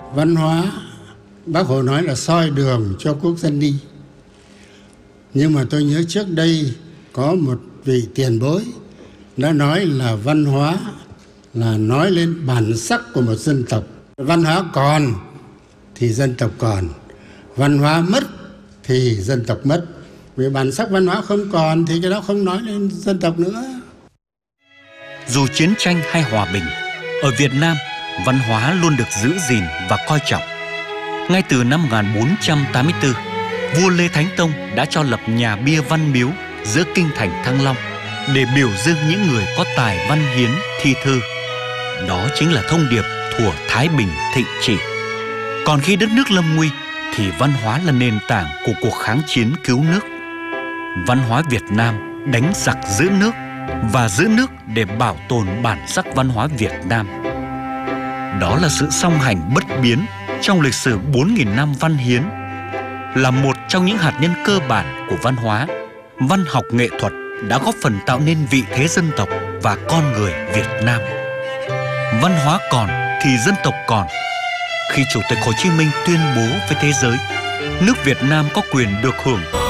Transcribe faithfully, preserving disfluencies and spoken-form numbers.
Văn hóa, Bác Hồ nói là soi đường cho quốc dân đi. Nhưng mà tôi nhớ trước đây có một vị tiền bối đã nói là văn hóa là nói lên bản sắc của một dân tộc. Văn hóa còn thì dân tộc còn, văn hóa mất thì dân tộc mất. Vì bản sắc văn hóa không còn thì cái đó không nói lên dân tộc nữa. Dù chiến tranh hay hòa bình, ở Việt Nam, văn hóa luôn được giữ gìn và coi trọng. Ngay từ năm một nghìn bốn trăm tám mươi tư, vua Lê Thánh Tông đã cho lập nhà bia Văn Miếu giữa kinh thành Thăng Long để biểu dương những người có tài văn hiến thi thư. Đó chính là thông điệp thuở Thái Bình thịnh trị. Còn khi đất nước lâm nguy thì văn hóa là nền tảng của cuộc kháng chiến cứu nước. Văn hóa Việt Nam đánh giặc giữ nước và giữ nước để bảo tồn bản sắc văn hóa Việt Nam. Đó là sự song hành bất biến trong lịch sử bốn nghìn năm văn hiến, là một trong những hạt nhân cơ bản của văn hóa. Văn học nghệ thuật đã góp phần tạo nên vị thế dân tộc và con người Việt Nam. Văn hóa còn thì dân tộc còn. Khi Chủ tịch Hồ Chí Minh tuyên bố với thế giới, nước Việt Nam có quyền được hưởng